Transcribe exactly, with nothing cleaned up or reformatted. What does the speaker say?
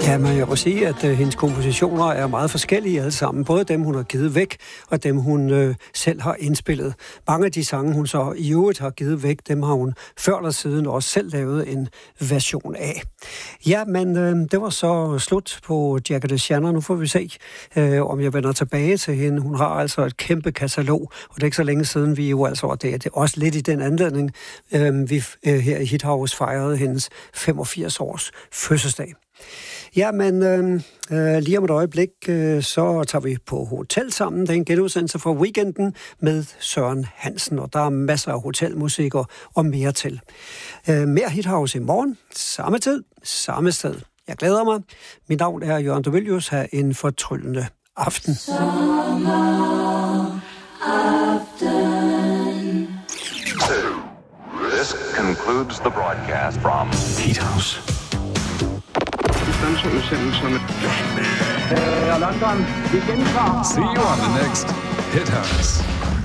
Ja, men jeg må sige, at øh, hendes kompositioner er meget forskellige alle sammen. Både dem, hun har givet væk, og dem, hun øh, selv har indspillet. Mange af de sange, hun så i øvrigt har givet væk, dem har hun før eller siden også selv lavet en version af. Ja, men øh, det var så slut på Jackie DeShannon. Nu får vi se, øh, om jeg vender tilbage til hende. Hun har altså et kæmpe katalog, og det er ikke så længe siden, vi jo altså var der. Det er også lidt i den anledning, øh, vi øh, her i Hit House fejrede hendes femogfirs års fødselsdag. Ja, men øh, øh, lige om et øjeblik, øh, så tager vi på hotel sammen. Det er en genudsendelse for weekenden med Søren Hansen, og der er masser af hotelmusik og, og mere til. Øh, mere Hit House i morgen, samme tid, samme sted. Jeg glæder mig. Mit navn er Jørgen Duvelius. Ha' en fortryllende aften. This concludes the broadcast from Hit House. Uh, London, we can See you on the next Hit House.